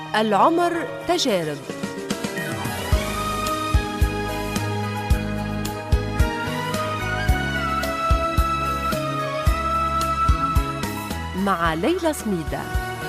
العمر تجارب. مع ليلى سميدة.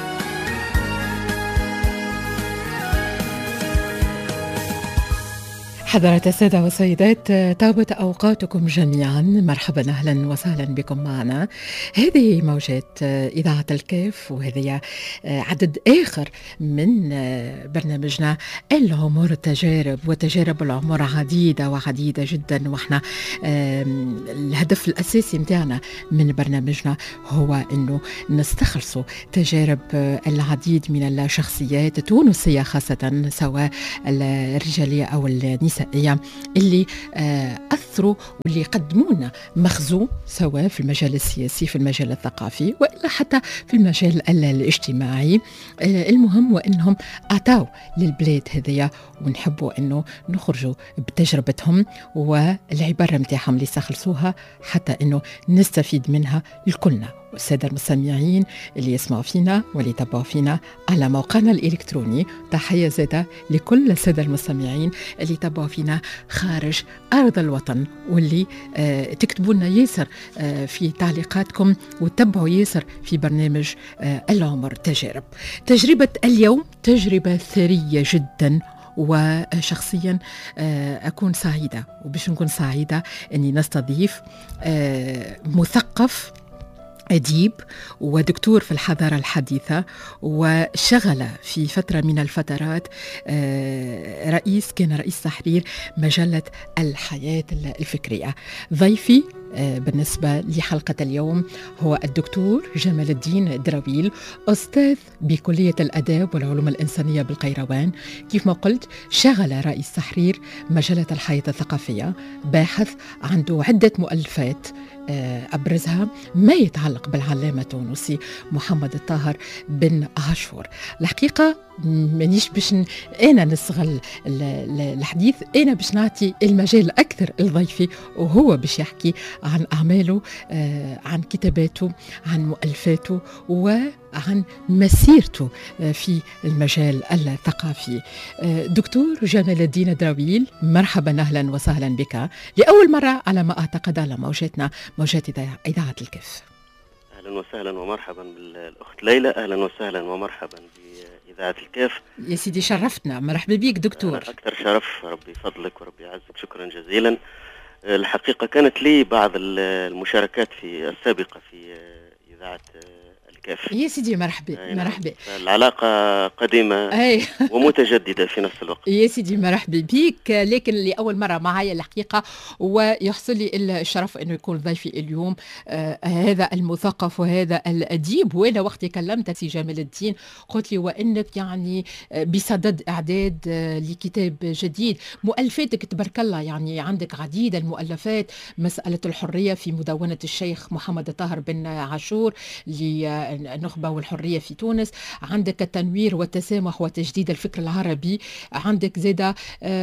حضرات السادة والسيدات، طابت أوقاتكم جميعا، مرحبا أهلا وسهلا بكم معنا. هذه موجات إذاعة الكاف، وهذه عدد آخر من برنامجنا العمر تجارب. وتجارب العمر عديدة وعديدة جدا، وإحنا الهدف الأساسي متاعنا من برنامجنا هو أنه نستخلصوا تجارب العديد من الشخصيات التونسية، خاصة سواء الرجالية أو النسائية، اللي أثروا واللي قدموا لنا مخزون، سواء في المجال السياسي، في المجال الثقافي، وإلا حتى في المجال الاجتماعي. المهم وأنهم أعطوا للبلاد هذية، ونحبوا أنه نخرجوا بتجربتهم والعبارة متاعهم اللي استخلصوها، حتى أنه نستفيد منها لكلنا. والسادة المستمعين اللي يسمعوا فينا واللي يتابعوا فينا على موقعنا الإلكتروني، تحية زادة لكل السادة المستمعين اللي يتابعوا فينا خارج أرض الوطن، واللي تكتبوا لنا ياسر في تعليقاتكم، وتتبعوا ياسر في برنامج العمر تجارب. تجربة اليوم تجربة ثرية جدا، وشخصيا أكون سعيدة، وباش نكون سعيدة أني نستضيف مثقف، أديب، ودكتور في الحضارة الحديثة، وشغل في فترة من الفترات كان رئيس تحرير مجلة الحياة الفكرية. ضيفي بالنسبة لحلقة اليوم هو الدكتور جمال الدين دراويل، أستاذ بكلية الآداب والعلوم الإنسانية بالقيروان. كيف ما قلت، شغل رئيس تحرير مجلة الحياة الثقافية، باحث، عنده عدة مؤلفات، أبرزها ما يتعلق بالعلامة التونسي محمد الطاهر بن عاشور. الحقيقة مانيش باش أنا نستغل الحديث، أنا باش نعطي المجال أكثر لضيفي، وهو باش يحكي عن أعماله، عن كتاباته، عن مؤلفاته، وعن مسيرته في المجال الثقافي. دكتور جمال الدين دراويل، مرحبا أهلا وسهلا بك لأول مرة على ما أعتقد على موجات إذاعة الكاف. أهلا وسهلا ومرحبا بالأخت ليلى، أهلا وسهلا ومرحبا بإذاعة الكاف. يا سيدي شرفتنا، مرحبا بك دكتور. أكثر شرف، ربي يفضلك وربي يعزك، شكرا جزيلا. الحقيقة كانت لي بعض المشاركات في السابقة في إذاعة الكاف. يا سيدي مرحبا مرحبا. العلاقة قديمة ومتجددة في نفس الوقت. يا سيدي مرحبا بك، لكن لأول مرة معي الحقيقة، ويحصل لي الشرف أنه يكون ضيفي اليوم هذا المثقف وهذا الأديب. وأنا وقت كلمت سي جمال الدين قلت لي وأنك يعني بصدد إعداد لكتاب جديد، مؤلفاتك تبارك الله، يعني عندك عديد المؤلفات، مسألة الحرية في مدونة الشيخ محمد الطاهر بن عاشور للنخبة والحرية في تونس، عندك التنوير والتسامح وتجديد الفكر العربي، عندك زادة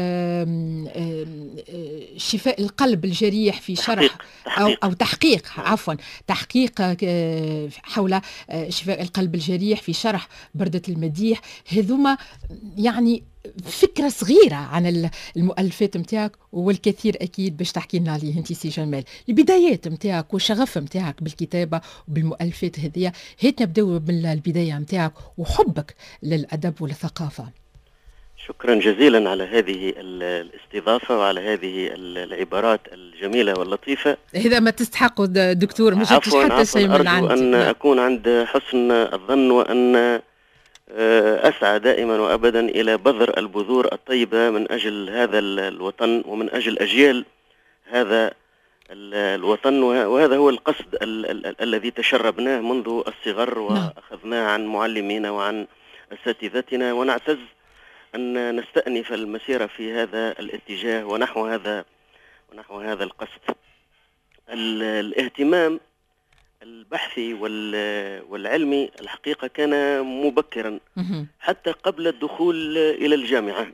شفاء القلب الجريح في شرح أو تحقيق، عفوا تحقيق حول شفاء القلب الجريح في شرح بردة المديح. هذوما يعني فكرة صغيرة عن المؤلفات متاعك، والكثير أكيد باش تحكي لنا عليه انتي سي جمال. البدايات متاعك والشغف متاعك بالكتابة وبالمؤلفات هذه، هيت نبدأ بالبداية متاعك وحبك للأدب والثقافة. شكرا جزيلا على هذه الاستضافة وعلى هذه العبارات الجميلة واللطيفة. هذا ما تستحقه دكتور، مش حتى شيء من عندي. أرجو أن أكون عند حسن الظن، وأن أسعى دائما وأبدا إلى بذر البذور الطيبة من أجل هذا الوطن ومن أجل أجيال هذا الوطن، وهذا هو القصد الذي تشربناه منذ الصغر وأخذناه عن معلمينا وعن أساتذتنا، ونعتز أن نستأنف المسيرة في هذا الاتجاه ونحو هذا القصد. الاهتمام البحثي والعلمي الحقيقة كان مبكرا، حتى قبل الدخول إلى الجامعة.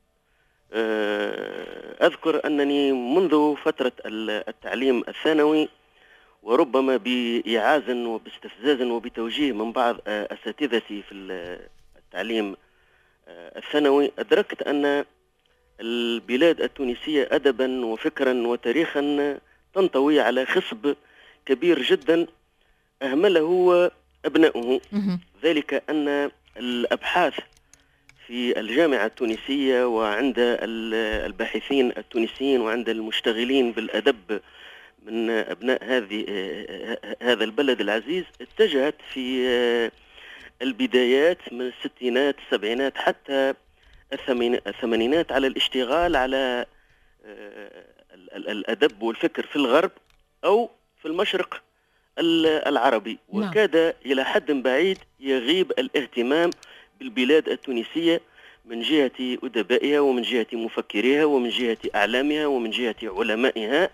أذكر أنني منذ فترة التعليم الثانوي، وربما بإيعاز وباستفزاز وبتوجيه من بعض أساتذتي في التعليم الثانوي أدركت أن البلاد التونسية أدبا وفكرا وتاريخا تنطوي على خصب كبير جدا أهمله أبناؤه. ذلك أن الأبحاث في الجامعة التونسية وعند الباحثين التونسيين وعند المشتغلين بالأدب من أبناء هذا البلد العزيز اتجهت في البدايات من الستينات السبعينات حتى الثمانينات على الاشتغال على الأدب والفكر في الغرب أو في المشرق العربي، وكاد إلى حد بعيد يغيب الاهتمام بالبلاد التونسية من جهة أدبائها ومن جهة مفكريها ومن جهة أعلامها ومن جهة علمائها.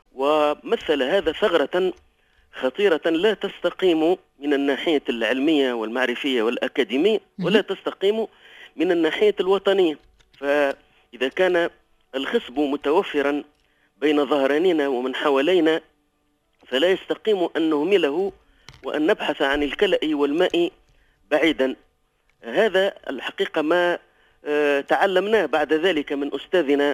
ومثل هذا ثغرة خطيرة لا تستقيم من الناحية العلمية والمعرفية والأكاديمية ولا تستقيم من الناحية الوطنية. فإذا كان الخصب متوفرا بين ظهرانينا ومن حوالينا فلا يستقيم أن نهمله وأن نبحث عن الكلأ والماء بعيدا. هذا الحقيقة ما تعلمناه بعد ذلك من أستاذنا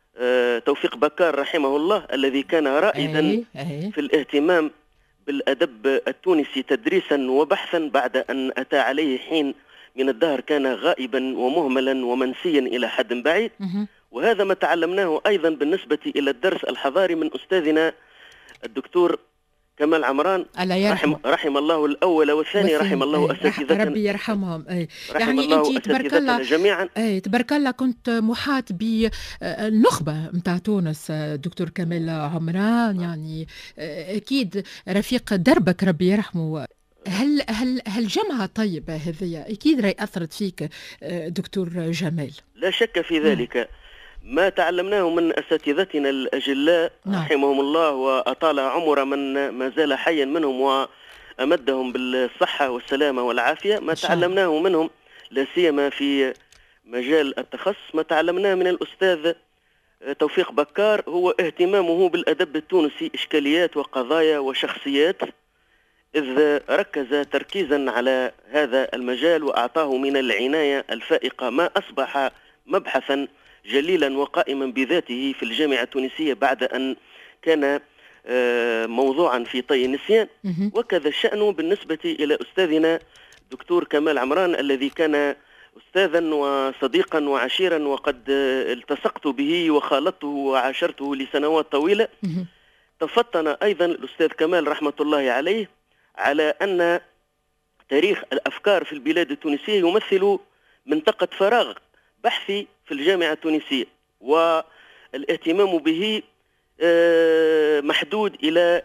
توفيق بكار رحمه الله، الذي كان رائدا في الاهتمام بالأدب التونسي تدريسا وبحثا بعد أن أتى عليه حين من الدهر كان غائبا ومهملا ومنسيا إلى حد بعيد. وهذا ما تعلمناه أيضا بالنسبة إلى الدرس الحضاري من أستاذنا الدكتور كمال عمران رحم الله الأول والثاني، رحم الله أساتذتنا ربي يرحمهم. يعني أنت تبارك الله جميعا تبارك الله كنت محاط بالنخبة متاع تونس دكتور كمال عمران، يعني أكيد رفيق دربك ربي يرحمه. هل جمعة طيبة هذه أكيد راهي أثرت فيك دكتور جمال؟ لا شك في ذلك. ما تعلمناه من أساتذتنا الأجلاء رحمهم الله وأطال عمر من ما زال حيا منهم وأمدهم بالصحة والسلامة والعافية، ما تعلمناه منهم لا سيما في مجال التخصص ما تعلمناه من الأستاذ توفيق بكار هو اهتمامه بالأدب التونسي، إشكاليات وقضايا وشخصيات، إذ ركز تركيزا على هذا المجال وأعطاه من العناية الفائقة ما أصبح مبحثا جليلا وقائما بذاته في الجامعة التونسية بعد أن كان موضوعا في طي النسيان. وكذا الشأن بالنسبة إلى أستاذنا دكتور كمال عمران الذي كان أستاذا وصديقا وعشيرا وقد التصقت به وخالطته وعاشرته لسنوات طويلة. تفطن أيضا الأستاذ كمال رحمة الله عليه على أن تاريخ الأفكار في البلاد التونسية يمثل منطقة فراغ بحثي في الجامعة التونسية، والاهتمام به محدود إلى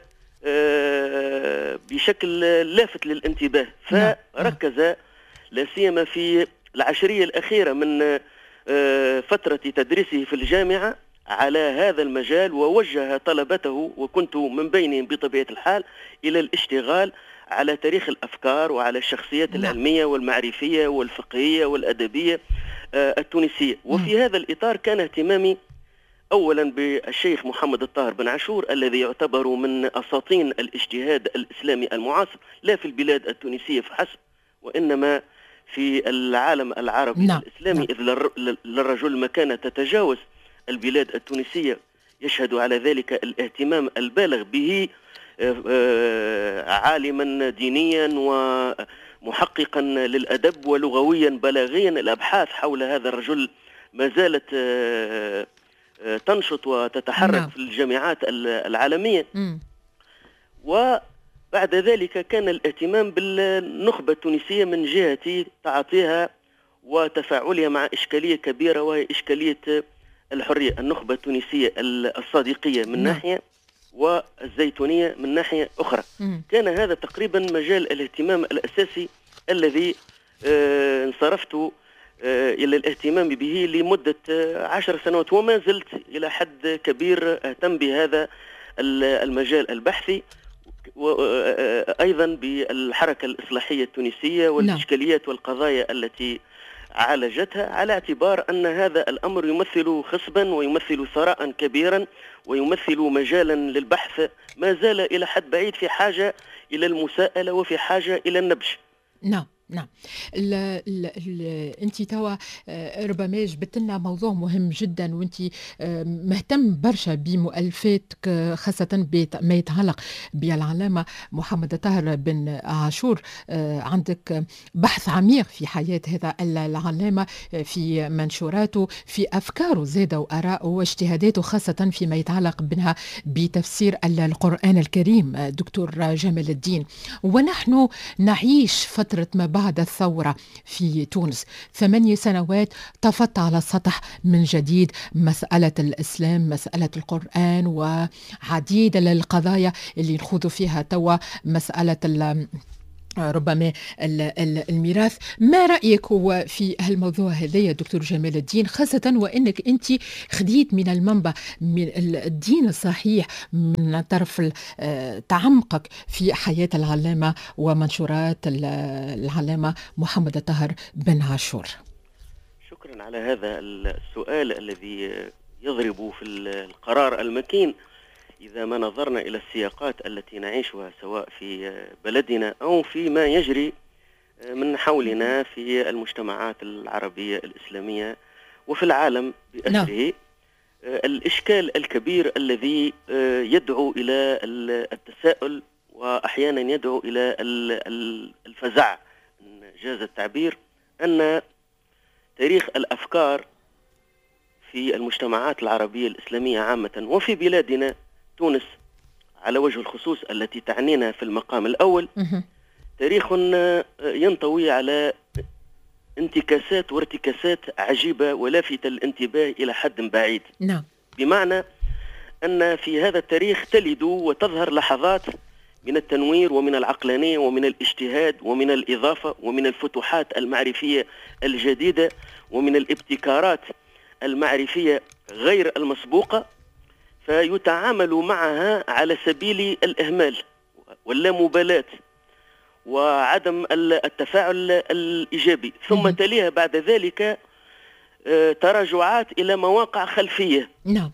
بشكل لافت للانتباه. فركز لا سيما في العشرية الأخيرة من فترة تدريسه في الجامعة على هذا المجال، ووجه طلبته وكنت من بينهم بطبيعة الحال إلى الاشتغال على تاريخ الأفكار وعلى الشخصيات العلمية والمعرفية والفقهية والأدبية التونسية. وفي هذا الإطار كان اهتمامي أولا بالشيخ محمد الطاهر بن عاشور الذي يعتبر من أساطين الاجتهاد الإسلامي المعاصر، لا في البلاد التونسية فحسب وإنما في العالم العربي الإسلامي، إذ للرجل مكانة تتجاوز البلاد التونسية، يشهد على ذلك الاهتمام البالغ به عالما دينيا ومحققا للأدب ولغويا بلاغيا. الأبحاث حول هذا الرجل ما زالت تنشط وتتحرك في الجامعات العالمية. وبعد ذلك كان الاهتمام بالنخبة التونسية من جهة تعاطيها وتفاعلها مع إشكالية كبيرة وهي إشكالية الحرية. النخبة التونسية الصادقية من ناحية والزيتونية من ناحية أخرى. كان هذا تقريبا مجال الاهتمام الأساسي الذي انصرفت إلى الاهتمام به لمدة 10 سنوات، وما زلت إلى حد كبير أهتم بهذا المجال البحثي، وأيضا بالحركة الإصلاحية التونسية والإشكاليات والقضايا التي عالجتها، على اعتبار أن هذا الأمر يمثل خصبا ويمثل ثراء كبيرا ويمثل مجالا للبحث ما زال إلى حد بعيد في حاجة إلى المساءلة وفي حاجة إلى النبش. نعم. انت توا ربما جبت لنا موضوع مهم جدا، وانت مهتم برشا بمؤلفاتك، خاصة بما يتعلق بالعلامة محمد طاهر بن عاشور. عندك بحث عميق في حياة هذا العلامة، في منشوراته، في أفكاره زادة وآراءه واجتهاداته، خاصة فيما يتعلق بها بتفسير القرآن الكريم. دكتور جمال الدين، ونحن نعيش فترة ما بعد الثورة في تونس، 8 سنوات طفت على السطح من جديد مسألة الإسلام، مسألة القرآن، وعديد القضايا اللي نخوض فيها توا، مسألة ربما الميراث. ما رأيك هو في هالموضوع هذا يا دكتور جمال الدين، خاصة وأنك أنت خديت من المنبع من الدين الصحيح، من طرف تعمقك في حياة العلامة ومنشورات العلامة محمد طاهر بن عاشور؟ شكرا على هذا السؤال الذي يضرب في القرار المكين. إذا ما نظرنا إلى السياقات التي نعيشها سواء في بلدنا أو فيما يجري من حولنا في المجتمعات العربية الإسلامية وفي العالم بأسره، الإشكال الكبير الذي يدعو إلى التساؤل وأحيانا يدعو إلى الفزع إن جاز التعبير، أن تاريخ الأفكار في المجتمعات العربية الإسلامية عامة وفي بلادنا تونس على وجه الخصوص التي تعنينا في المقام الأول، تاريخ ينطوي على انتكاسات وارتكاسات عجيبة ولافتة الانتباه إلى حد بعيد. نعم. بمعنى أن في هذا التاريخ تلد وتظهر لحظات من التنوير ومن العقلانية ومن الاجتهاد ومن الإضافة ومن الفتوحات المعرفية الجديدة ومن الابتكارات المعرفية غير المسبوقة، فيتعامل معها على سبيل الإهمال واللامبالاة وعدم التفاعل الإيجابي، ثم تليها بعد ذلك تراجعات إلى مواقع خلفية. نعم.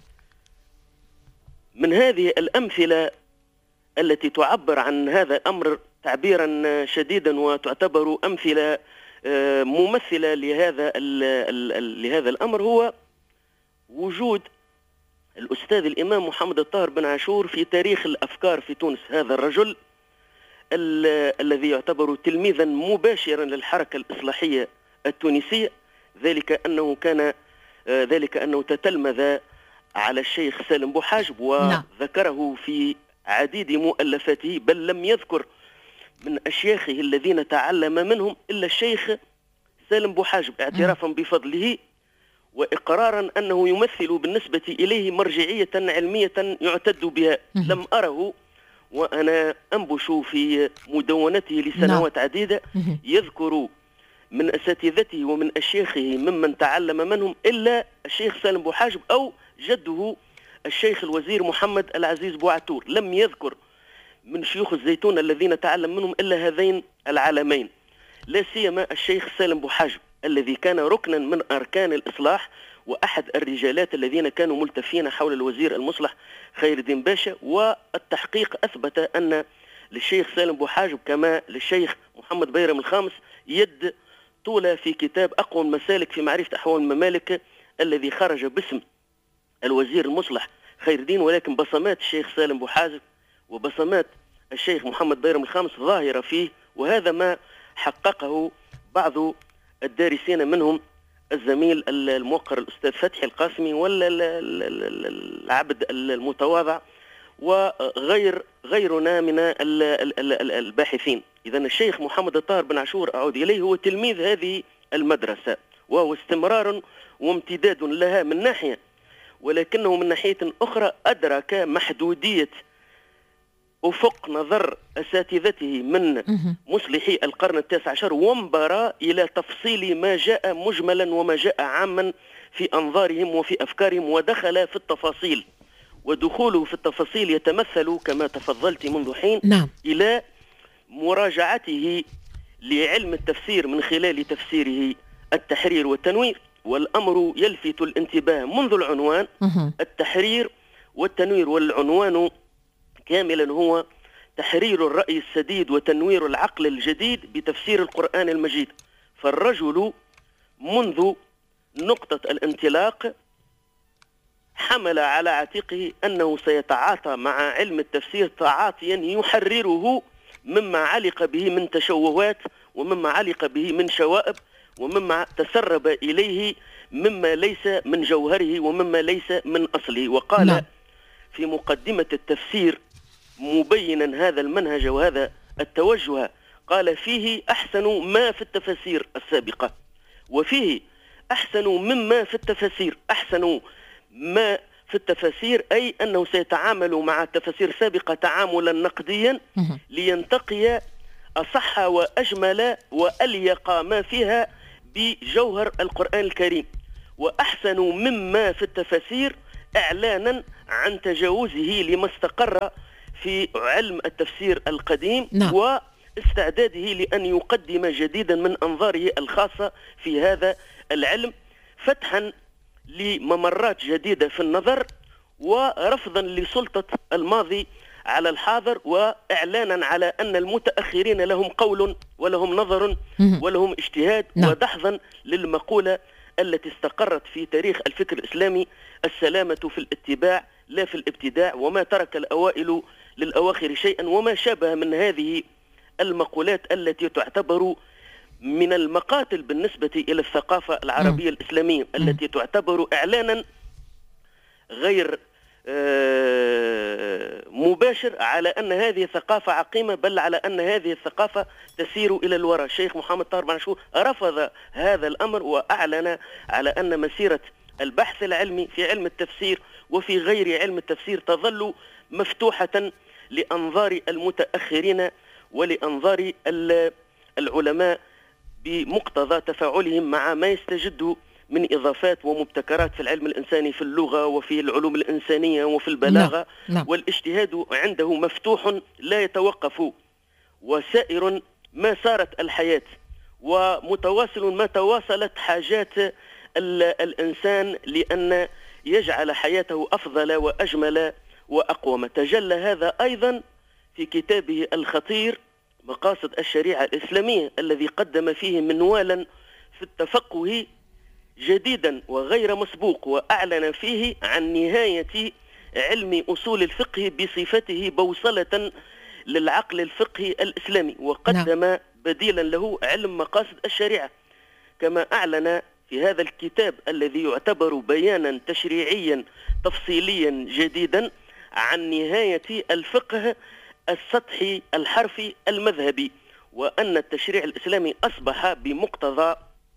من هذه الأمثلة التي تعبر عن هذا الأمر تعبيرا شديدا وتعتبر أمثلة ممثلة لهذا الأمر هو وجود الأستاذ الإمام محمد الطاهر بن عاشور في تاريخ الأفكار في تونس. هذا الرجل الذي يعتبر تلميذا مباشرا للحركة الإصلاحية التونسية، ذلك أنه تتلمذ على الشيخ سالم بوحاجب وذكره في عديد مؤلفاته، بل لم يذكر من أشياخه الذين تعلم منهم إلا الشيخ سالم بوحاجب، اعترافا بفضله وإقرارا أنه يمثل بالنسبة إليه مرجعية علمية يعتد بها. لم أره وأنا أنبش في مدونته لسنوات عديدة يذكر من أساتذته ومن أشياخه ممن تعلم منهم إلا الشيخ سالم بوحاجب أو جده الشيخ الوزير محمد العزيز بوعتور. لم يذكر من شيوخ الزيتون الذين تعلم منهم إلا هذين العالمين، لا سيما الشيخ سالم بوحاجب الذي كان ركنا من أركان الإصلاح وأحد الرجالات الذين كانوا ملتفين حول الوزير المصلح خير الدين باشا. والتحقيق أثبت أن للشيخ سالم بوحاجب كما للشيخ محمد بيرم الخامس يد طولة في كتاب أقوى المسالك في معرفة أحوال الممالك الذي خرج باسم الوزير المصلح خير الدين، ولكن بصمات الشيخ سالم بوحاجب وبصمات الشيخ محمد بيرم الخامس ظاهرة فيه، وهذا ما حققه بعض الدارسين منهم الزميل الموقر الأستاذ فتحي القاسمي والعبد المتواضع وغيرنا من الباحثين. إذن الشيخ محمد الطاهر بن عاشور أعود إليه هو تلميذ هذه المدرسة، وهو استمرار وامتداد لها من ناحية، ولكنه من ناحية أخرى أدرك محدودية أفق نظر أساتذته من مصلحي القرن التاسع عشر وانبرى إلى تفصيل ما جاء مجملا وما جاء عاما في أنظارهم وفي أفكارهم، ودخل في التفاصيل، ودخوله في التفاصيل يتمثل كما تفضلت منذ حين إلى مراجعته لعلم التفسير من خلال تفسيره التحرير والتنوير. والأمر يلفت الانتباه منذ العنوان، التحرير والتنوير، والعنوان كاملا هو تحرير الرأي السديد وتنوير العقل الجديد بتفسير القرآن المجيد. فالرجل منذ نقطة الانطلاق حمل على عاتقه أنه سيتعاطى مع علم التفسير تعاطيا يحرره مما علق به من تشوهات، ومما علق به من شوائب، ومما تسرب إليه مما ليس من جوهره ومما ليس من أصله. وقال في مقدمة التفسير مبينا هذا المنهج وهذا التوجه، قال: فيه أحسن ما في التفاسير السابقة، وفيه أحسن مما في التفاسير. أحسن ما في التفاسير أي أنه سيتعامل مع التفاسير السابقة تعاملا نقديا لينتقي أصح وأجمل وأليق ما فيها بجوهر القرآن الكريم. وأحسن مما في التفاسير إعلانا عن تجاوزه لما استقر في علم التفسير القديم واستعداده لأن يقدم جديدا من أنظاره الخاصة في هذا العلم، فتحا لممرات جديدة في النظر ورفضا لسلطة الماضي على الحاضر، وإعلانا على أن المتأخرين لهم قول ولهم نظر ولهم اجتهاد، ودحضا للمقولة التي استقرت في تاريخ الفكر الإسلامي: السلامة في الاتباع لا في الابتداع، وما ترك الأوائل للأواخر شيئا، وما شابه من هذه المقولات التي تعتبر من المقاتل بالنسبة إلى الثقافة العربية الإسلامية، التي تعتبر إعلانا غير مباشر على أن هذه ثقافة عقيمة، بل على أن هذه الثقافة تسير إلى الوراء. الشيخ محمد طاهر بن عاشور رفض هذا الأمر وأعلن على أن مسيرة البحث العلمي في علم التفسير وفي غير علم التفسير تظل مفتوحة لأنظار المتأخرين ولأنظار العلماء بمقتضى تفاعلهم مع ما يستجد من إضافات ومبتكرات في العلم الإنساني، في اللغة وفي العلوم الإنسانية وفي البلاغة. والاجتهاد عنده مفتوح لا يتوقف، وسائر ما سارت الحياة، ومتواصل ما تواصلت حاجات الإنسان لأن يجعل حياته أفضل وأجمل وأقوم. تجلى هذا أيضا في كتابه الخطير مقاصد الشريعة الإسلامية، الذي قدم فيه منوالا في التفقه جديدا وغير مسبوق، وأعلن فيه عن نهاية علم أصول الفقه بصفته بوصلة للعقل الفقهي الإسلامي، وقدم بديلا له علم مقاصد الشريعة. كما أعلن في هذا الكتاب الذي يعتبر بيانا تشريعيا تفصيليا جديدا عن نهاية الفقه السطحي الحرفي المذهبي، وأن التشريع الإسلامي أصبح بمقتضى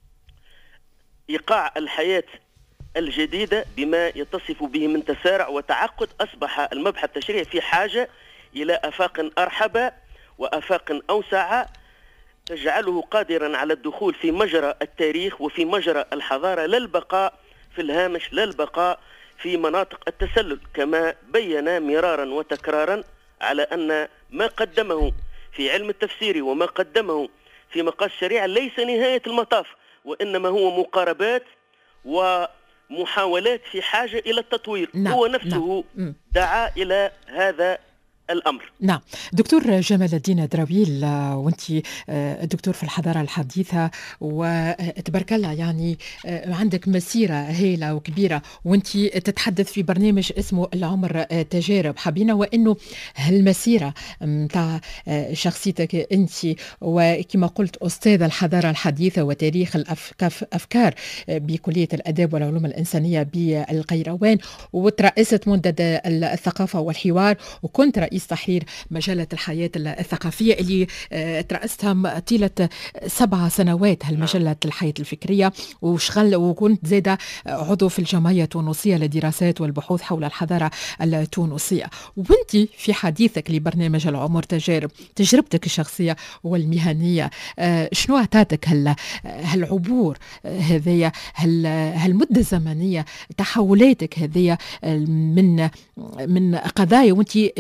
إيقاع الحياة الجديدة بما يتصف به من تسارع وتعقد، أصبح المبحث التشريعي في حاجة إلى آفاق أرحب وآفاق أوسع تجعله قادرا على الدخول في مجرى التاريخ وفي مجرى الحضارة، لا البقاء في الهامش، لا البقاء في مناطق التسلل، كما بين مرارا وتكرارا على أن ما قدمه في علم التفسير وما قدمه في مقاصد الشريعة ليس نهاية المطاف، وإنما هو مقاربات ومحاولات في حاجة إلى التطوير. هو نفسه دعا إلى هذا الأمر. نعم دكتور جمال الدين دراويل، وانت دكتور في الحضارة الحديثة وتبارك الله، يعني عندك مسيرة هائلة وكبيرة، وانت تتحدث في برنامج اسمه العمر تجارب. حبينا وانه هالمسيرة متاع شخصيتك انت، وكما قلت أستاذ الحضارة الحديثة وتاريخ الأفكار بكلية الأداب والعلوم الإنسانية بالقيروان، وترأست منتدى الثقافة والحوار، وكنت رئيس تحرير مجلة الحياة الثقافية اللي ترأستها طيلة 7 سنوات هالمجلة الحياة الفكرية، وكنت زادة عضو في الجمعية التونسية للدراسات والبحوث حول الحضارة التونسية. وانت في حديثك لبرنامج العمر تجارب، تجربتك الشخصية والمهنية شنو أعطتك هالعبور هذية، هالمدة الزمنية، تحولاتك هذية من قضايا وانت اشتغلت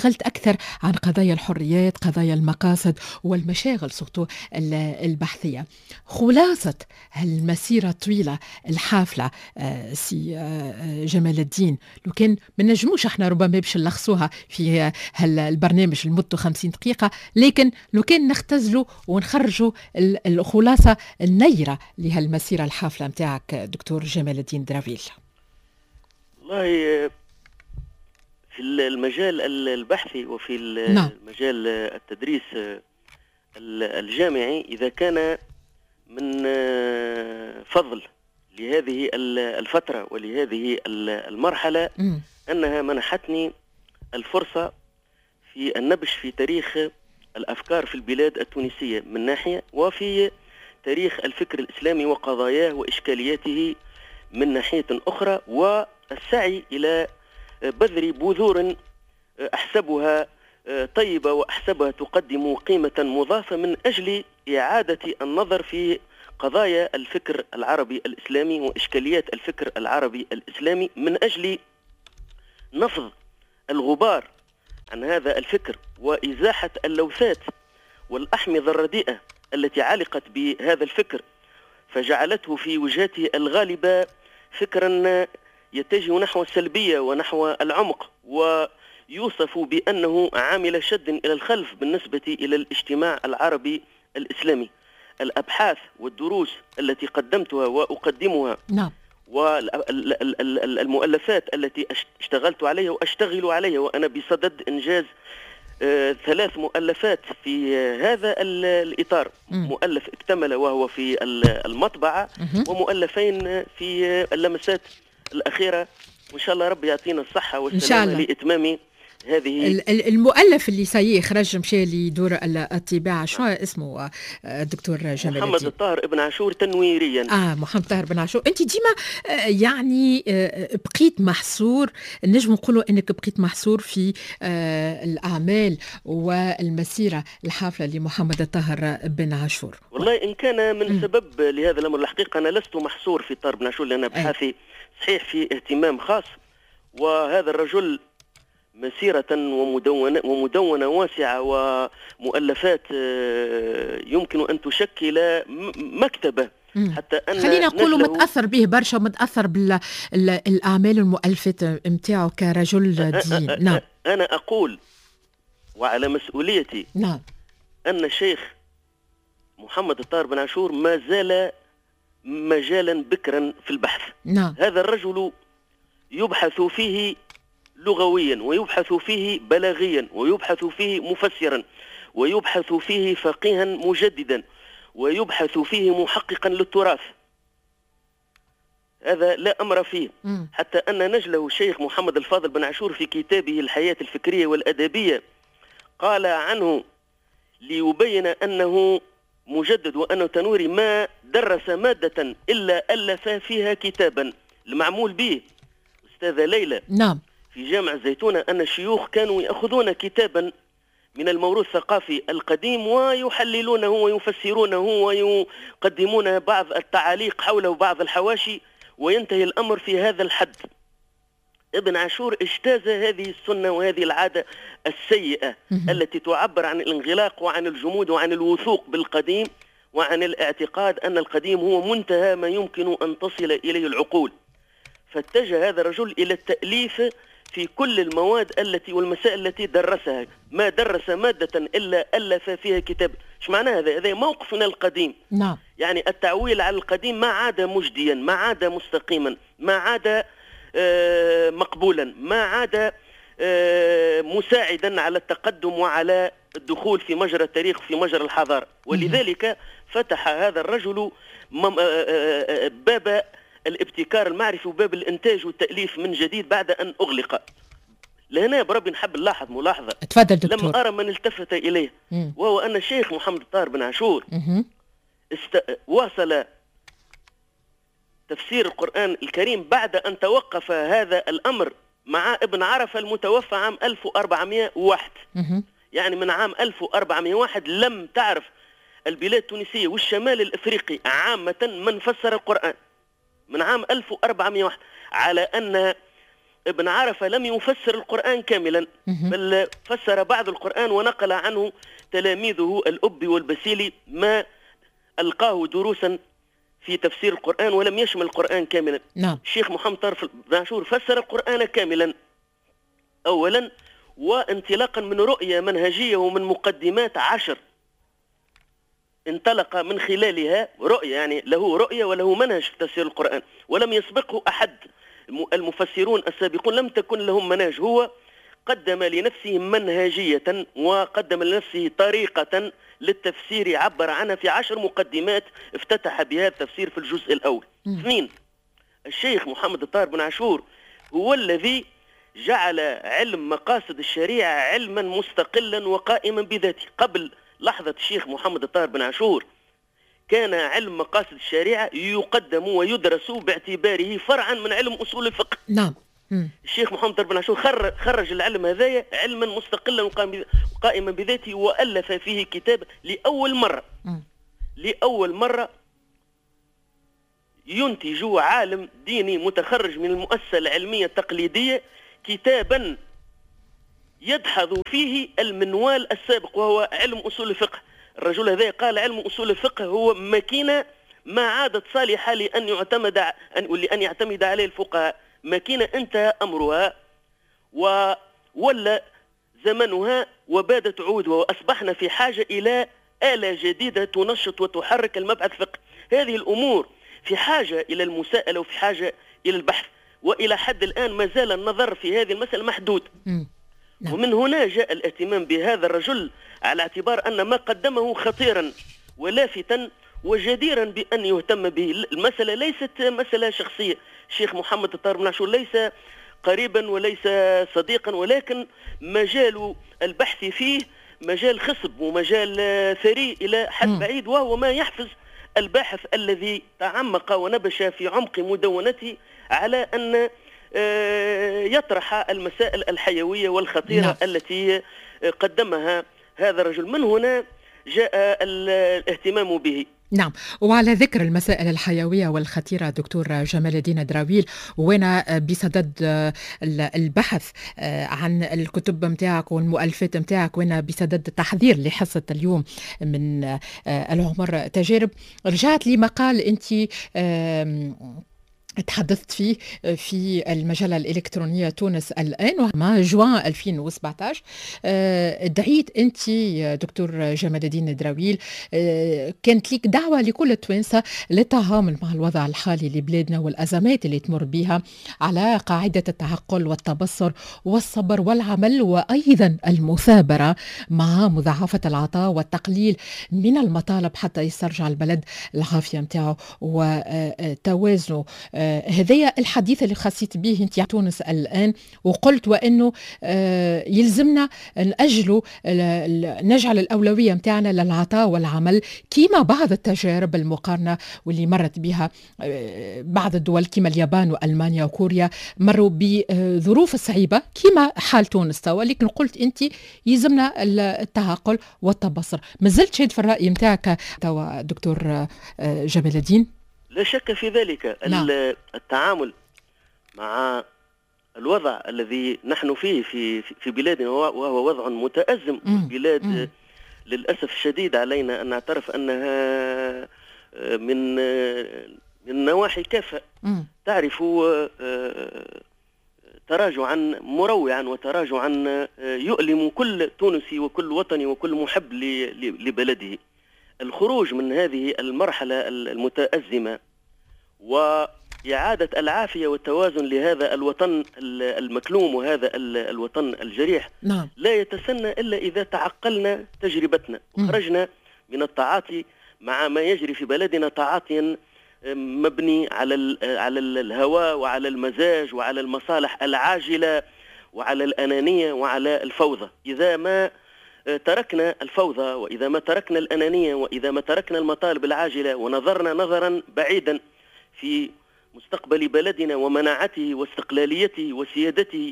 انشغلت أكثر عن قضايا الحريات، قضايا المقاصد والمشاغل سورتو البحثية. خلاصة هالمسيرة الطويلة الحافلة سي جمال الدين، لو كان ما نجموش احنا ربما باش نلخصوها في هالبرنامج المدة 50 دقيقة، لكن لو كان نختزلوا ونخرجوا الخلاصة النيرة لهالمسيرة الحافلة متاعك دكتور جمال الدين درافيل. والله في المجال البحثي وفي المجال التدريس الجامعي، إذا كان من فضل لهذه الفترة ولهذه المرحلة أنها منحتني الفرصة في النبش في تاريخ الأفكار في البلاد التونسية من ناحية، وفي تاريخ الفكر الإسلامي وقضاياه وإشكالياته من ناحية أخرى، والسعي إلى بذر بذور أحسبها طيبة وأحسبها تقدم قيمة مضافة من أجل إعادة النظر في قضايا الفكر العربي الإسلامي وإشكاليات الفكر العربي الإسلامي، من أجل نفض الغبار عن هذا الفكر وإزاحة اللوثات والأحمضة الرديئة التي علقت بهذا الفكر، فجعلته في وجهته الغالبة فكرا يتجه نحو السلبية ونحو العمق، ويوصف بأنه عامل شد إلى الخلف بالنسبة إلى الاجتماع العربي الإسلامي. الأبحاث والدروس التي قدمتها وأقدمها والمؤلفات التي اشتغلت عليها وأشتغل عليها، وأنا بصدد إنجاز 3 مؤلفات في هذا الإطار. مؤلف اكتمل وهو في المطبعة، ومؤلفين في اللمسات الأخيرة، وإن شاء الله ربي يعطينا الصحة والسلامة لإتمام هذه. المؤلف اللي خرج مشى لدور الطباعة شو اسمه الدكتور جمال؟ محمد الطاهر ابن عاشور تنويريا. محمد الطاهر ابن عاشور. انت ديما يعني بقيت محصور، نجم نقولوا انك بقيت محصور في الاعمال والمسيرة الحافلة لمحمد الطاهر بن عاشور. والله ان كان من سبب لهذا الامر، الحقيقة انا لست محصور في الطاهر بن عاشور، لان ابحاثي صحيح في اهتمام خاص، وهذا الرجل مسيرة ومدونة واسعة ومؤلفات يمكن أن تشكل مكتبة، حتى أن خلينا نقول متأثر به برشا، متأثر بالأعمال المؤلفات متاعه كرجل دين. نعم، أنا أقول وعلى مسؤوليتي أن الشيخ محمد الطاهر بن عاشور ما زال مجالا بكرا في البحث. هذا الرجل يبحث فيه لغويا، ويبحث فيه بلاغيا، ويبحث فيه مفسرا، ويبحث فيه فقيها مجددا، ويبحث فيه محققا للتراث. هذا لا أمر فيه. حتى أن نجله الشيخ محمد الفاضل بن عاشور في كتابه الحياة الفكرية والأدبية قال عنه ليبين أنه مجدد وأنه تنويري ما درس مادة إلا ألف فيها كتابا المعمول به. أستاذة ليلى، في جامع الزيتونة أن الشيوخ كانوا يأخذون كتابا من الموروث الثقافي القديم ويحللونه ويفسرونه ويقدمون بعض التعاليق حوله بعض الحواشي، وينتهي الأمر في هذا الحد. ابن عاشور اجتاز هذه السنة وهذه العادة السيئة التي تعبر عن الانغلاق وعن الجمود وعن الوثوق بالقديم وعن الاعتقاد أن القديم هو منتهى ما يمكن أن تصل إليه العقول. فاتجه هذا الرجل إلى التأليف في كل المواد التي والمسائل التي درسها، ما درس مادة إلا ألف فيها كتاب. ايش معنى هذا؟ هذا موقفنا القديم. يعني التعويل على القديم ما عاد مجديا، ما عاد مستقيما، ما عاد مقبولا، ما عاد مساعدا على التقدم وعلى الدخول في مجرى التاريخ وفي مجرى الحضارة. ولذلك فتح هذا الرجل باب الابتكار المعرفي وباب الانتاج والتأليف من جديد بعد أن أغلق. لهنا بربي نحب نلاحظ ملاحظة، تفضل دكتور. لم أرى من التفت إليه، وهو أن الشيخ محمد الطاهر بن عاشور واصل تفسير القرآن الكريم بعد أن توقف هذا الأمر مع ابن عرفة المتوفى عام 1401. يعني من عام 1401 لم تعرف البلاد التونسية والشمال الإفريقي عامة من فسر القرآن. من عام 1401 على أن ابن عرفة لم يفسر القرآن كاملا، بل فسر بعض القرآن ونقل عنه تلاميذه الأبي والبسيلي ما ألقاه دروسا في تفسير القرآن ولم يشمل القرآن كاملا. نعم. الشيخ محمد طاهر بن عاشور فسر القرآن كاملا أولا، وانطلاقا من رؤية منهجية ومن مقدمات 10 انطلق من خلالها رؤية، يعني له رؤية وله منهج في تفسير القرآن، ولم يسبقه أحد. المفسرون السابقون لم تكن لهم منهج، هو قدم لنفسه منهجية وقدم لنفسه طريقة للتفسير عبر عنها في 10 مقدمات افتتح بها التفسير في الجزء الأول. 2. الشيخ محمد طاهر بن عاشور هو الذي جعل علم مقاصد الشريعة علما مستقلا وقائما بذاته. قبل لحظة الشيخ محمد طاهر بن عاشور كان علم مقاصد الشريعة يقدم ويدرس باعتباره فرعا من علم أصول الفقه. نعم. الشيخ محمد طاهر بن عاشور خرج العلم هذايا علما مستقلا وقائما بذاته، وألف فيه كتاب لأول مرة ينتج عالم ديني متخرج من المؤسسة العلمية التقليدية كتابا يدحض فيه المنوال السابق وهو علم أصول الفقه. الرجل هذا قال علم أصول الفقه هو ماكينة ما عادت صالحة لأن يعتمد عليه الفقهاء، ماكينة انتهى أمرها ولا زمنها وبادت عودها، وأصبحنا في حاجة إلى آلة جديدة تنشط وتحرك المبعث الفقهي. هذه الأمور في حاجة إلى المساءلة وفي حاجة إلى البحث، وإلى حد الآن ما زال النظر في هذه المسألة محدود. ومن هنا جاء الاهتمام بهذا الرجل على اعتبار أن ما قدمه خطيرا ولافتا وجديرا بأن يهتم به. المسألة ليست مسألة شخصية، الشيخ محمد طاهر بن عاشور ليس قريبا وليس صديقا، ولكن مجال البحث فيه مجال خصب ومجال ثري إلى حد بعيد، وهو ما يحفز الباحث الذي تعمق ونبش في عمق مدونته على أن يطرح المسائل الحيوية والخطيرة التي قدمها هذا الرجل. من هنا جاء الاهتمام به. نعم. وعلى ذكر المسائل الحيوية والخطيرة دكتور جمال الدين دراويل، وانا بصدد البحث عن الكتب متاعك والمؤلفات متاعك، وانا بصدد تحضير لحصة اليوم من العمر تجارب، رجعت لي مقال انت تحدثت فيه في المجلة الإلكترونية تونس الآن مع جوان 2017. دعيت أنت دكتور جمال الدين دراويل، كانت لك دعوة لكل التوانسة للتعامل مع الوضع الحالي لبلادنا والأزمات اللي تمر بها على قاعدة التعقل والتبصر والصبر والعمل، وأيضا المثابرة مع مضاعفة العطاء والتقليل من المطالب حتى يسترجع البلد العافية متاعه وتوازنه. هذايا الحديث اللي خصيت به انت تونس الآن، وقلت وأنه يلزمنا نجعل الأولوية متاعنا للعطاء والعمل، كيما بعض التجارب المقارنة واللي مرت بها بعض الدول كيما اليابان وألمانيا وكوريا مروا بظروف صعيبة كيما حال تونس توا، لكن قلت انت يلزمنا التعقل والتبصر. ما زلت شاد في الرأي متاعك توا دكتور جمال الدين؟ لا شك في ذلك. التعامل مع الوضع الذي نحن فيه في بلادنا وهو وضع متأزم. البلاد للأسف الشديد علينا أن نعترف أنها من نواحي كافة تعرف تراجعا مروعا وتراجعا يؤلم كل تونسي وكل وطني وكل محب لبلده. الخروج من هذه المرحلة المتأزمة وإعادة العافية والتوازن لهذا الوطن المكلوم وهذا الوطن الجريح لا يتسنى إلا إذا تعقلنا تجربتنا وخرجنا من التعاطي مع ما يجري في بلدنا تعاطيا مبني على الهوى وعلى المزاج وعلى المصالح العاجلة وعلى الأنانية وعلى الفوضى. إذا ما تركنا الفوضى وإذا ما تركنا الأنانية وإذا ما تركنا المطالب العاجلة ونظرنا نظرا بعيدا في مستقبل بلدنا ومناعته واستقلاليته وسيادته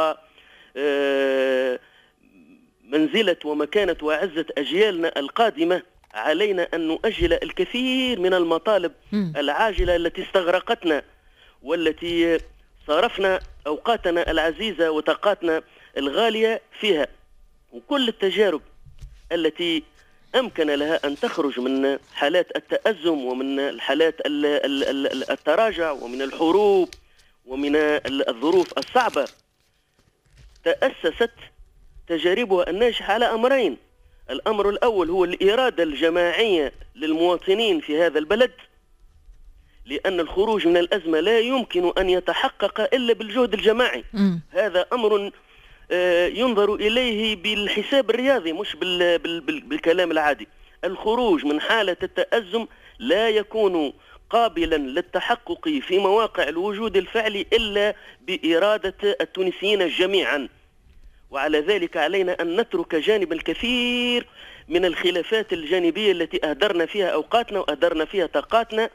ومنزلة ومكانة وعزة أجيالنا القادمة، علينا أن نؤجل الكثير من المطالب العاجلة التي استغرقتنا والتي صرفنا أوقاتنا العزيزة وطاقاتنا الغالية فيها. وكل التجارب التي أمكن لها أن تخرج من حالات التأزم ومن الحالات التراجع ومن الحروب ومن الظروف الصعبة تأسست تجاربها الناجحة على أمرين. الأمر الأول هو الإرادة الجماعية للمواطنين في هذا البلد، لأن الخروج من الأزمة لا يمكن أن يتحقق إلا بالجهد الجماعي. هذا أمر ينظر إليه بالحساب الرياضي مش بالكلام العادي. الخروج من حالة التأزم لا يكون قابلا للتحقق في مواقع الوجود الفعلي إلا بإرادة التونسيين جميعا. وعلى ذلك علينا أن نترك جانب الكثير من الخلافات الجانبية التي أهدرنا فيها أوقاتنا وأهدرنا فيها طاقاتنا،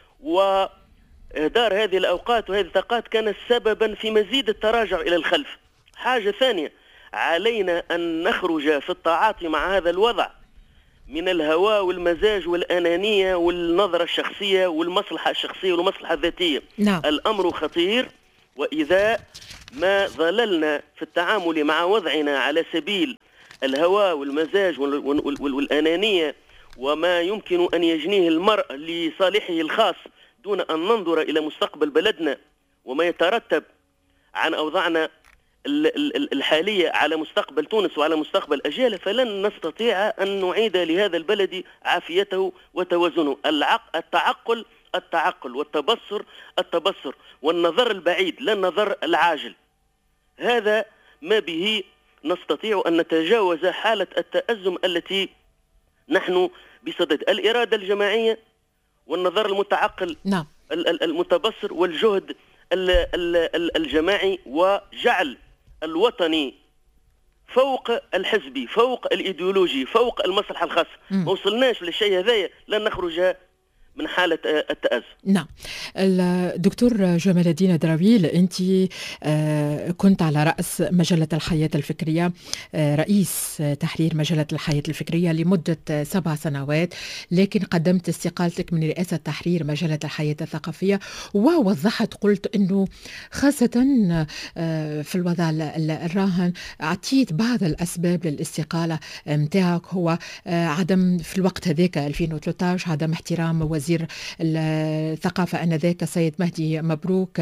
وإهدار هذه الأوقات وهذه الطاقات كان سببا في مزيد التراجع إلى الخلف. حاجة ثانية، علينا أن نخرج في التعاطي مع هذا الوضع من الهوى والمزاج والأنانية والنظرة الشخصية والمصلحة الشخصية والمصلحة الذاتية. نعم. الأمر خطير، وإذا ما ظللنا في التعامل مع وضعنا على سبيل الهوى والمزاج والأنانية وما يمكن أن يجنيه المرء لصالحه الخاص دون أن ننظر إلى مستقبل بلدنا وما يترتب عن أوضاعنا الحالية على مستقبل تونس وعلى مستقبل أجيال، فلن نستطيع أن نعيد لهذا البلد عافيته وتوازنه. التعقل والتبصر والنظر البعيد لا النظر العاجل، هذا ما به نستطيع أن نتجاوز حالة التأزم التي نحن بصدد. الإرادة الجماعية والنظر المتعقل، نعم، المتبصر والجهد الجماعي، وجعل الوطني فوق الحزبي، فوق الإيديولوجي، فوق المصلحة الخاصة. ما وصلناش للشيء هذايا لن نخرج من حالة التأزم. نعم. الدكتور جمال الدين دراويل، أنت كنت على رأس مجلة الحياة الفكرية، رئيس تحرير مجلة الحياة الفكرية لمدة 7 سنوات، لكن قدمت استقالتك من رئاسة تحرير مجلة الحياة الثقافية، ووضحت قلت أنه خاصة في الوضع الراهن أعطيت بعض الأسباب للاستقالة متاعك هو عدم في الوقت هذاك 2013 عدم احترام وزير الثقافة آنذاك السيد مهدي مبروك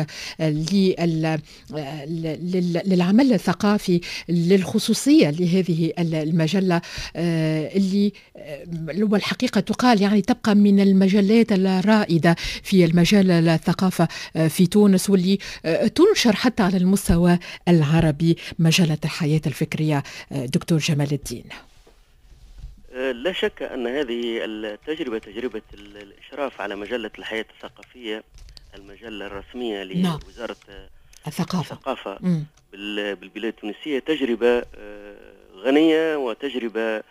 للعمل الثقافي، للخصوصية لهذه المجلة اللي هو الحقيقة تقال يعني تبقى من المجلات الرائدة في المجال الثقافة في تونس، واللي تنشر حتى على المستوى العربي، مجلة الحياة الفكرية. دكتور جمال الدين، لا شك أن هذه التجربة، تجربة الإشراف على مجلة الحياة الثقافية، المجلة الرسمية لوزارة الثقافة بالبلاد التونسية، تجربة غنية وتجربة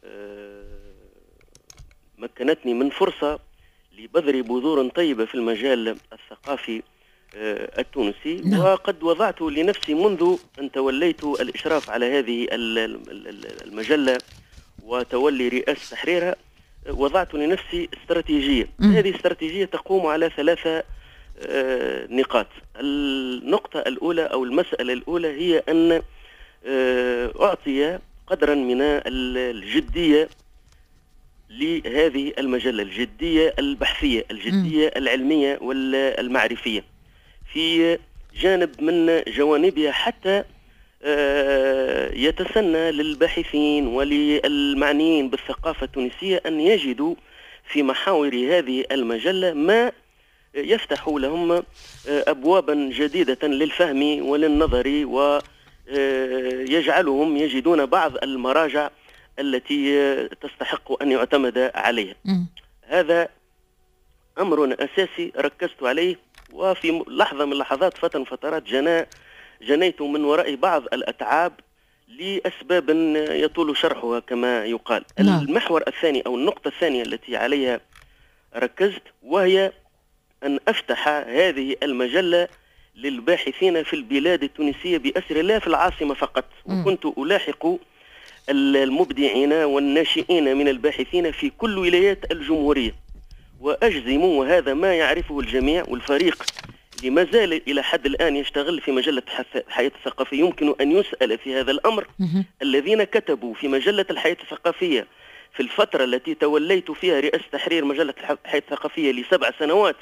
مكنتني من فرصة لبذر بذور طيبة في المجال الثقافي التونسي. وقد وضعت لنفسي منذ أن توليت الإشراف على هذه المجلة وتولي رئاسة تحريرها، وضعت لنفسي استراتيجية. هذه الاستراتيجية تقوم على 3 نقاط. النقطة الأولى أو المسألة الأولى هي أن أعطي قدرا من الجدية لهذه المجلة، الجدية البحثية، الجدية العلمية والمعرفية في جانب من جوانبها، حتى يتسنى للباحثين وللمعنيين بالثقافة التونسية أن يجدوا في محاور هذه المجلة ما يفتح لهم أبوابا جديدة للفهم وللنظر، ويجعلهم يجدون بعض المراجع التي تستحق أن يعتمد عليها. هذا أمر أساسي ركزت عليه، وفي لحظة من اللحظات فترات جنيت من وراء بعض الأتعاب لأسباب يطول شرحها كما يقال. المحور الثاني أو النقطة الثانية التي عليها ركزت وهي أن أفتح هذه المجلة للباحثين في البلاد التونسية بأسر، لا في العاصمة فقط. وكنت ألاحق المبدعين والناشئين من الباحثين في كل ولايات الجمهورية، وأجزم، وهذا ما يعرفه الجميع، والفريق اللي ما زال إلى حد الآن يشتغل في مجلة الحياة الثقافية يمكن أن يسأل في هذا الأمر. الذين كتبوا في مجلة الحياة الثقافية في الفترة التي توليت فيها رئاسة تحرير مجلة الحياة الثقافية ل7 سنوات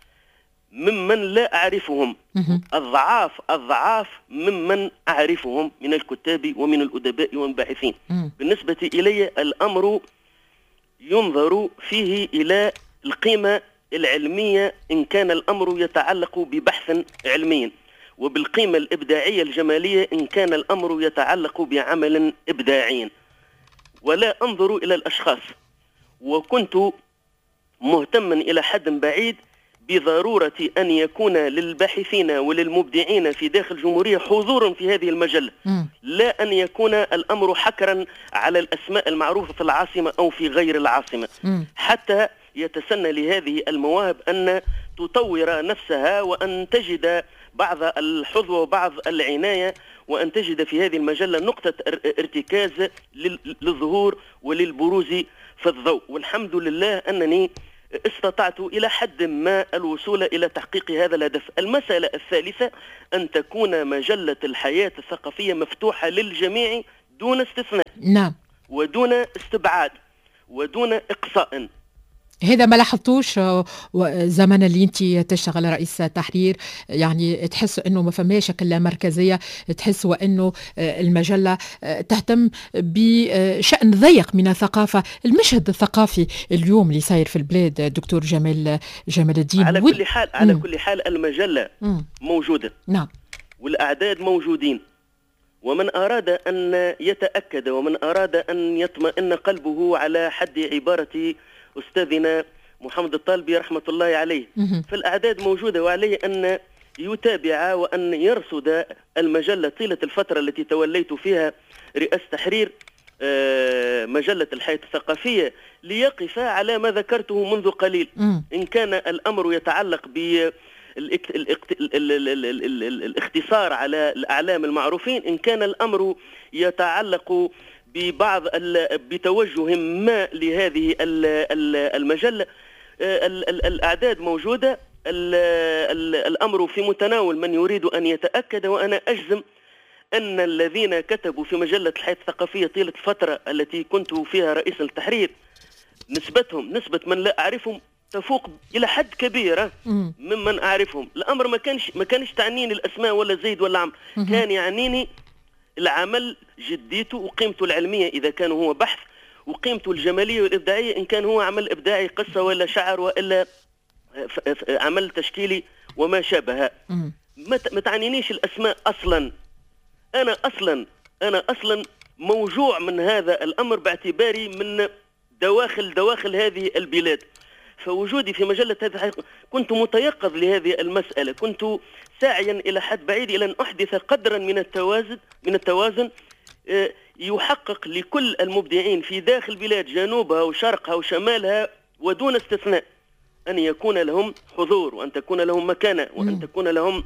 ممن لا أعرفهم أضعاف ممن أعرفهم من الكتاب ومن الأدباء والباحثين. بالنسبة إلي الأمر ينظر فيه إلى القيمة العلمية إن كان الأمر يتعلق ببحث علمي، وبالقيمة الإبداعية الجمالية إن كان الأمر يتعلق بعمل إبداعي، ولا أنظر إلى الأشخاص. وكنت مهتما إلى حد بعيد بضرورة أن يكون للباحثين وللمبدعين في داخل الجمهورية حضور في هذه المجلة، لا أن يكون الأمر حكرا على الأسماء المعروفة في العاصمة أو في غير العاصمة، حتى يتسنى لهذه المواهب أن تطور نفسها وأن تجد بعض الحظوة وبعض العناية، وأن تجد في هذه المجلة نقطة ارتكاز للظهور وللبروز في الضوء. والحمد لله أنني استطعت إلى حد ما الوصول إلى تحقيق هذا الهدف. المسألة الثالثة أن تكون مجلة الحياة الثقافية مفتوحة للجميع دون استثناء، نعم، ودون استبعاد ودون إقصاء. هذا ما لاحظتوش زمن اللي انت تشتغل رئيس تحرير؟ يعني تحس انه ما فماش كلا مركزيه، تحس وانه المجله تهتم بشأن ضيق من الثقافه، المشهد الثقافي اليوم اللي صاير في البلاد دكتور جمال الدين. على كل حال المجله موجوده، نعم، والاعداد موجودين، ومن أراد أن يتأكد ومن أراد أن يطمئن قلبه على حد عبارة أستاذنا محمد الطالبي رحمة الله عليه، فالأعداد موجودة، وعليه أن يتابع وأن يرصد المجلة طيلة الفترة التي توليت فيها رئاسة تحرير مجلة الحياة الثقافية، ليقف على ما ذكرته منذ قليل. إن كان الأمر يتعلق بالاختصار على الأعلام المعروفين، إن كان الأمر يتعلق بتوجه ما لهذه المجلة، الأعداد موجودة، الأمر في متناول من يريد أن يتأكد. وأنا أجزم أن الذين كتبوا في مجلة الحياة الثقافية طيلة الفترة التي كنت فيها رئيس التحرير نسبة من لا أعرفهم تفوق إلى حد كبير ممن أعرفهم. الأمر ما كانش تعنيني الأسماء ولا زيد ولا عمرو، كان يعنيني العمل، جديته وقيمته العلمية إذا كان هو بحث، وقيمته الجمالية والإبداعية إن كان هو عمل إبداعي، قصة ولا شعر وإلا عمل تشكيلي وما شابه. ما تعنينيش الأسماء أصلا. أنا أصلا موجوع من هذا الأمر باعتباري من دواخل هذه البلاد. فوجودي في مجلة هذا كنت متيقظ لهذه المسألة، كنت ساعيا إلى حد بعيد إلى أن أحدث قدرا من التوازن يحقق لكل المبدعين في داخل البلاد جنوبها وشرقها وشمالها ودون استثناء أن يكون لهم حضور، وأن تكون لهم مكانة، وأن تكون لهم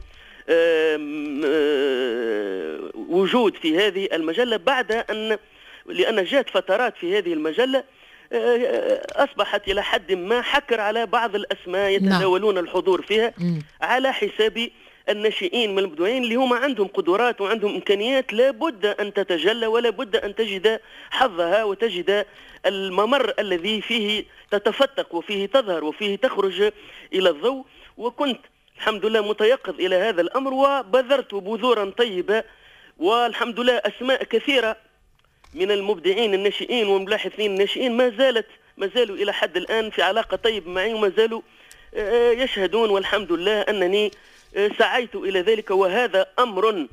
وجود في هذه المجلة، لأن جاءت فترات في هذه المجلة أصبحت إلى حد ما حكر على بعض الأسماء يتداولون الحضور فيها على حساب الناشئين من المبدعين اللي هم عندهم قدرات وعندهم إمكانيات لابد أن تتجلى، ولا بد أن تجد حظها وتجد الممر الذي فيه تتفتق وفيه تظهر وفيه تخرج إلى الضوء. وكنت الحمد لله متيقظ إلى هذا الأمر، وبذرت بذورا طيبة، والحمد لله أسماء كثيرة من المبدعين الناشئين والملاحظين الناشئين ما زالوا إلى حد الآن في علاقة طيب معي، وما زالوا يشهدون، والحمد لله أنني سعيت إلى ذلك. وهذا أمر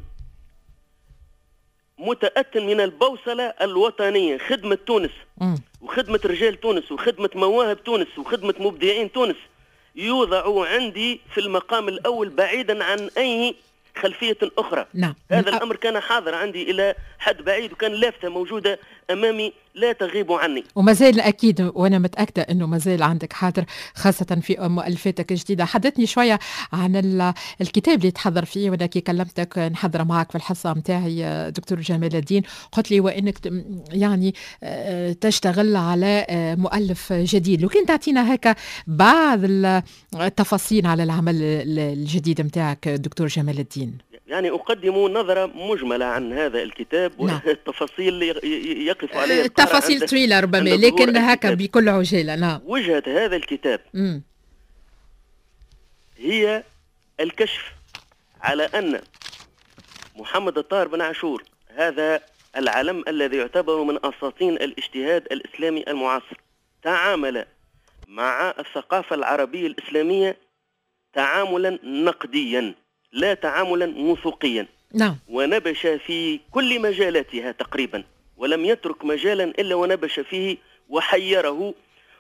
متأتٍ من البوصلة الوطنية، خدمة تونس وخدمة رجال تونس وخدمة مواهب تونس وخدمة مبدعين تونس يوضع عندي في المقام الأول بعيدا عن أي خلفية أخرى. نعم. هذا الأمر كان حاضر عندي إلى حد بعيد، وكان لافتة موجودة أمامي لا تغيب عني. وما زال أكيد، وأنا متأكدة أنه ما زال عندك حاضر خاصة في مؤلفاتك الجديدة. حدثني شوية عن الكتاب اللي تحضر فيه، وأنا كي كلمتك نحضر معك في الحصة متاعي دكتور جمال الدين، قلت لي وإنك يعني تشتغل على مؤلف جديد. لو كنت تعطينا هكا بعض التفاصيل على العمل الجديد متاعك دكتور جمال الدين. يعني أقدم نظرة مجملة عن هذا الكتاب والتفاصيل يقف عليها التفاصيل طويلة ربما، لكن هكا بكل عجالة. نعم. وجهة هذا الكتاب هي الكشف على أن محمد الطاهر بن عاشور هذا العلم الذي يعتبر من أساطين الاجتهاد الإسلامي المعاصر تعامل مع الثقافة العربية الإسلامية تعاملا نقديا لا تعاملا وثوقيا. نعم. ونبش في كل مجالاتها تقريبا، ولم يترك مجالا إلا ونبش فيه وحيره،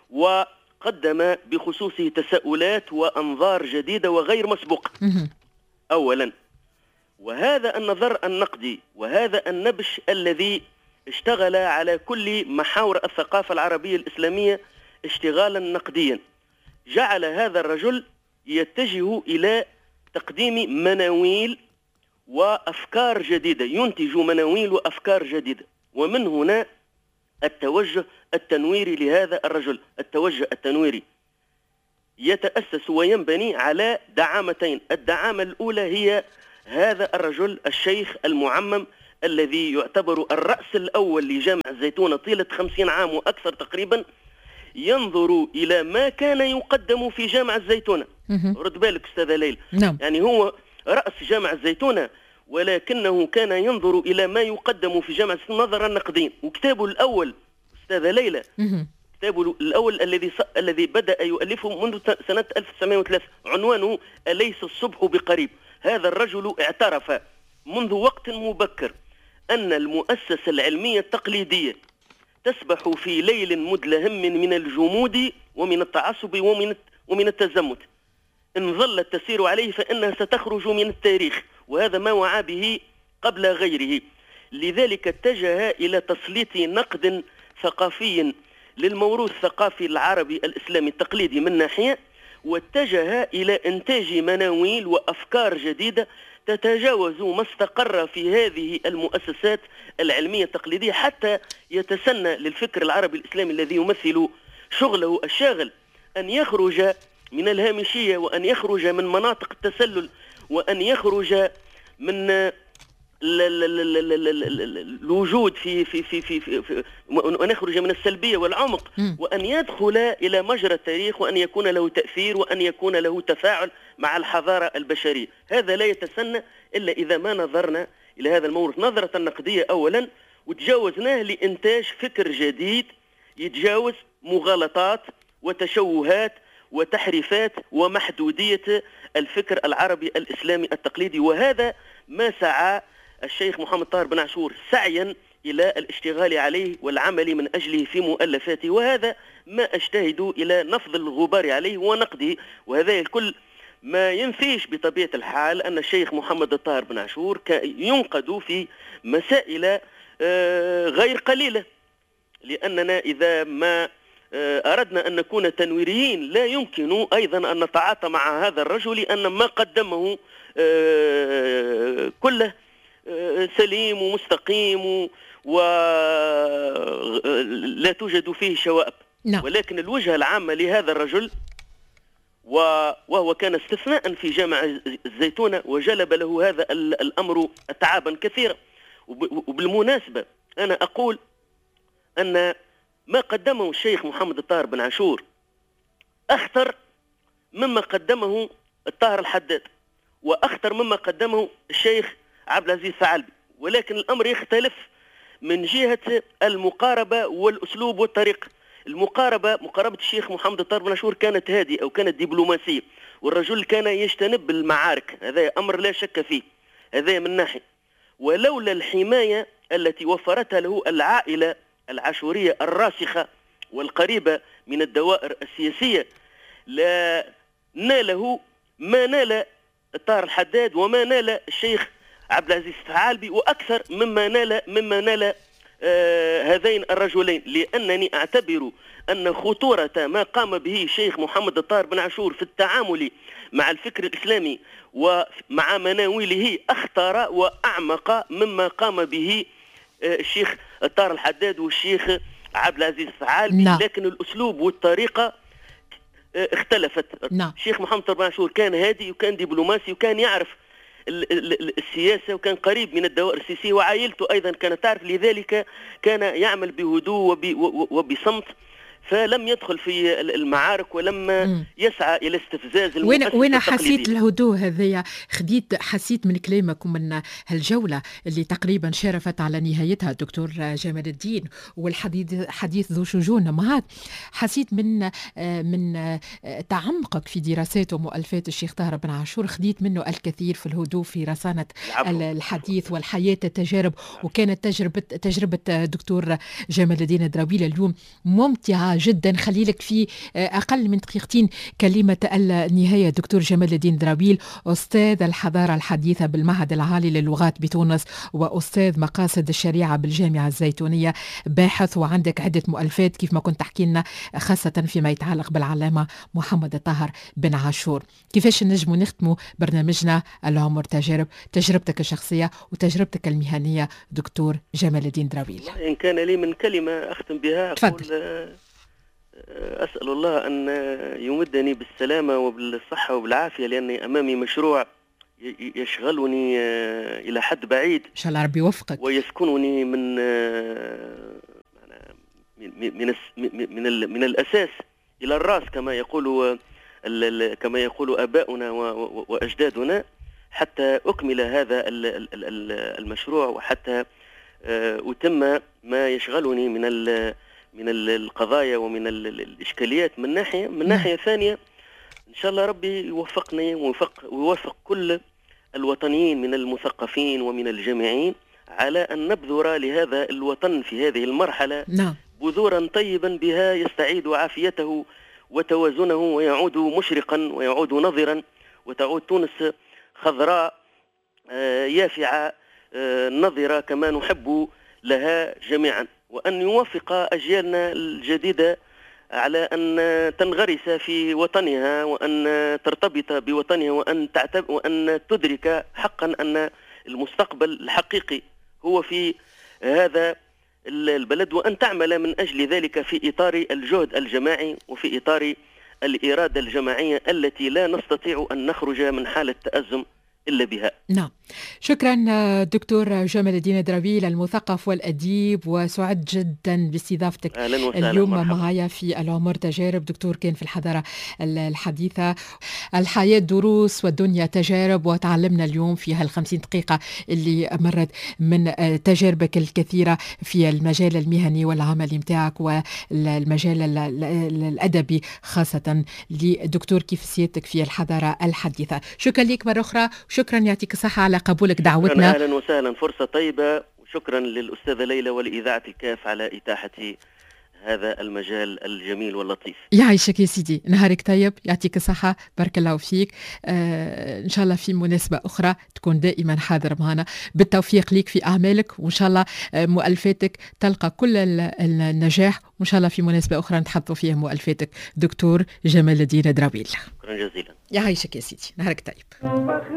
وقدم بخصوصه تساؤلات وأنظار جديدة وغير مسبوقة. أولا، وهذا النظر النقدي وهذا النبش الذي اشتغل على كل محاور الثقافة العربية الإسلامية اشتغالا نقديا، جعل هذا الرجل يتجه إلى تقديم مناويل وأفكار جديدة، ينتج مناويل وأفكار جديدة. ومن هنا التوجه التنويري لهذا الرجل. التوجه التنويري يتأسس وينبني على دعامتين. الدعامة الأولى هي هذا الرجل الشيخ المعمم الذي يعتبر الرأس الأول لجامع الزيتونة طيلة 50 عام وأكثر تقريبا، ينظر إلى ما كان يقدم في جامع الزيتونة. رد بالك أستاذ ليلى. نعم. يعني هو رأس جامع الزيتونة، ولكنه كان ينظر إلى ما يقدم في جامع الزيتونة نظرا نقديا. وكتابه الأول أستاذ ليلى، كتابه الأول الذي بدأ يؤلفه منذ سنة 1903 عنوانه أليس الصبح بقريب. هذا الرجل اعترف منذ وقت مبكر أن المؤسسة العلمية التقليدية تسبح في ليل مدلهم من الجمود ومن التعصب ومن التزمت. إن ظلت تسير عليه فإنها ستخرج من التاريخ، وهذا ما وعى به قبل غيره. لذلك اتجه إلى تسليط نقد ثقافي للموروث الثقافي العربي الإسلامي التقليدي من ناحية، واتجه إلى إنتاج مناويل وأفكار جديدة تتجاوز ما استقر في هذه المؤسسات العلمية التقليدية، حتى يتسنى للفكر العربي الإسلامي الذي يمثل شغله الشاغل أن يخرج من الهامشية، وأن يخرج من مناطق التسلل، وأن يخرج من الوجود وأن يخرج من السلبية والعمق، وأن يدخل إلى مجرى التاريخ، وأن يكون له تأثير، وأن يكون له تفاعل مع الحضارة البشرية. هذا لا يتسنى إلا إذا ما نظرنا إلى هذا الموروث نظرة نقدية أولا، وتجاوزناه لإنتاج فكر جديد يتجاوز مغالطات وتشوهات وتحريفات ومحدودية الفكر العربي الإسلامي التقليدي. وهذا ما سعى الشيخ محمد طاهر بن عاشور سعيا إلى الاشتغال عليه والعمل من أجله في مؤلفاته، وهذا ما أجتهد إلى نفض الغبار عليه ونقده. وهذا الكل ما ينفيش بطبيعة الحال أن الشيخ محمد الطاهر بن عاشور ينقد في مسائل غير قليلة، لأننا إذا ما أردنا أن نكون تنويريين لا يمكن أيضا أن نتعاطى مع هذا الرجل، لأن ما قدمه كله سليم ومستقيم ولا توجد فيه شوائب. ولكن الوجهة العامة لهذا الرجل، وهو كان استثناء في جامع الزيتونة وجلب له هذا الأمر تعبا كثيرا. وبالمناسبة أنا أقول أن ما قدمه الشيخ محمد الطاهر بن عاشور أخطر مما قدمه الطاهر الحداد، وأخطر مما قدمه الشيخ عبد العزيز الثعالبي، ولكن الأمر يختلف من جهة المقاربة والأسلوب والطريقة. مقاربة الشيخ محمد الطاهر بن عاشور كانت هادئة أو كانت دبلوماسية، والرجل كان يجتنب المعارك، هذا أمر لا شك فيه، هذا من ناحية. ولولا الحماية التي وفرتها له العائلة العاشورية الراسخة والقريبة من الدوائر السياسية لا ناله ما نال الطاهر الحداد وما نال الشيخ عبد العزيز الثعالبي، وأكثر مما نال هذين الرجلين، لأنني أعتبر أن خطورة ما قام به الشيخ محمد الطاهر بن عاشور في التعامل مع الفكر الإسلامي ومع مناوله أخطر وأعمق مما قام به الشيخ الطاهر الحداد والشيخ عبد العزيز الثعالبي. لكن الأسلوب والطريقة اختلفت. الشيخ محمد الطاهر بن عاشور كان هادي وكان دبلوماسي وكان يعرف السياسة وكان قريب من الدوائر السياسية، وعائلته أيضا كانت تعرف، لذلك كان يعمل بهدوء وبصمت، فلم يدخل في المعارك ولم يسعى إلى استفزاز المؤسسة. وين حسيت الهدوء هذايا؟ حسيت من كلامك ومن هالجولة اللي تقريبا شرفت على نهايتها الدكتور جمال الدين والحديث ذو شجون معك، حسيت من تعمقك في دراسات ومؤلفات الشيخ طاهر بن عاشور، خديت منه الكثير في الهدوء في رصانة الحديث والحياة التجارب. وكانت تجربة الدكتور جمال الدين الدراويل اليوم ممتعة جدا. خليلك في أقل من دقيقتين كلمة النهاية. دكتور جمال الدين دراويل أستاذ الحضارة الحديثة بالمعهد العالي للغات بتونس وأستاذ مقاصد الشريعة بالجامعة الزيتونية، باحث وعندك عدة مؤلفات كيف ما كنت تحكي لنا، خاصة فيما يتعلق بالعلامة محمد الطاهر بن عاشور. كيفاش نجموا نختموا برنامجنا العمر تجارب، تجربتك الشخصية وتجربتك المهنية دكتور جمال الدين دراويل؟ إن كان لي من كلمة أختم بها أقول أسأل الله أن يمدني بالسلامة وبالصحة وبالعافية، لأني أمامي مشروع يشغلني إلى حد بعيد إن شاء الله ربي يوفقك ويسكنني من الأساس إلى الرأس كما يقول آباؤنا وأجدادنا، حتى أكمل هذا المشروع وحتى أتم ما يشغلني من القضايا ومن الإشكاليات من ناحية ثانية. إن شاء الله ربي يوفقني ويوفق كل الوطنيين من المثقفين ومن الجامعين على أن نبذر لهذا الوطن في هذه المرحلة بذورا طيبا بها يستعيد عافيته وتوازنه ويعود مشرقا ويعود نظرا، وتعود تونس خضراء يافعة نظرة كما نحب لها جميعا، وأن يوفق أجيالنا الجديدة على أن تنغرس في وطنها وأن ترتبط بوطنها وأن تدرك حقا أن المستقبل الحقيقي هو في هذا البلد، وأن تعمل من أجل ذلك في إطار الجهد الجماعي وفي إطار الإرادة الجماعية التي لا نستطيع أن نخرج من حالة تأزم إلا بها. نعم، شكرا دكتور جمال الدين دراويل المثقف والأديب، وسعد جدا باستضافتك اليوم معايا في العمر تجارب. دكتور كان في الحضارة الحديثة، الحياة دروس والدنيا تجارب، وتعلمنا اليوم في هال50 دقيقة اللي مرت من تجاربك الكثيرة في المجال المهني والعملي متاعك والمجال الأدبي، خاصة لدكتور كيف سيادتك في الحضارة الحديثة. شكرا لك مرة أخرى، شكرا يعطيك الصحة على قبولك دعوتنا. أهلا وسهلا، فرصة طيبة، وشكرا للأستاذة ليلى ولإذاعة الكاف على إتاحة هذا المجال الجميل واللطيف. يعيشك يا سيدي، نهارك طيب، يعطيك الصحة، بارك الله فيك. إن شاء الله في مناسبة أخرى تكون دائما حاضر معنا. بالتوفيق ليك في أعمالك، وإن شاء الله مؤلفاتك تلقى كل النجاح، وإن شاء الله في مناسبة أخرى نتحدثوا فيها مؤلفاتك دكتور جمال الدين دراويل. شكرا جزيلا. يعيشك يا سيدي، نهارك طيب.